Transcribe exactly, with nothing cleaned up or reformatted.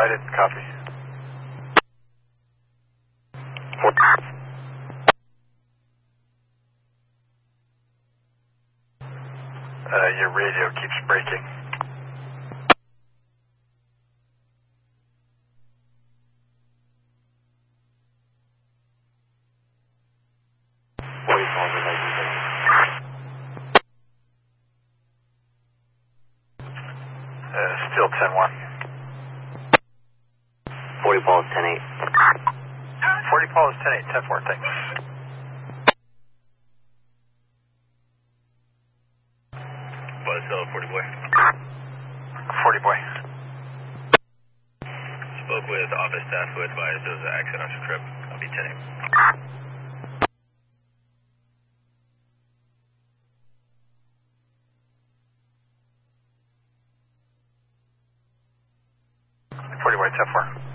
I didn't copy. Uh, your radio keeps breaking. Uh, still ten one. forty Paul is ten eight. forty Paul is ten eight, ten four, thanks. Buzz, hello, forty boy. forty boy. Spoke with office staff who advised there was an accident on your trip. I'll be ten eight. forty boy, ten four.